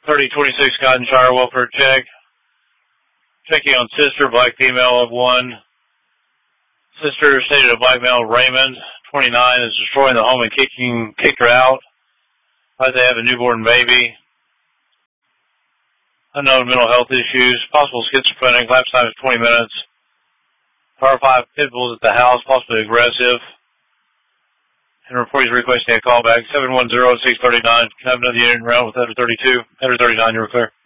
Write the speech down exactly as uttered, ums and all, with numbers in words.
thirty twenty-six Cottonshire, welfare check. Checking on sister, black female of one. Sister stated a black male, Raymond, twenty-nine, is destroying the home and kicking, kicked her out. Like they have a newborn baby. Unknown mental health issues. Possible schizophrenic. Lapse time is twenty minutes. Par five pit bulls at the house, possibly aggressive. And report is requesting a callback. seven one zero, six three nine. Can I have another unit round with Header thirty-two? Header thirty-nine, you were clear.